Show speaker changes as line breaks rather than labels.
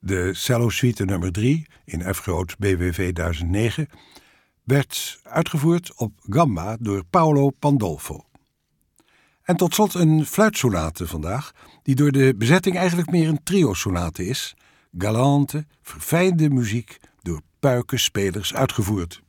De cello-suite nummer 3 in F groot BWV 1009 werd uitgevoerd op gamba door Paolo Pandolfo. En tot slot een fluitsonate vandaag, die door de bezetting eigenlijk meer een trio-sonate is. Galante, verfijnde muziek door puikenspelers uitgevoerd.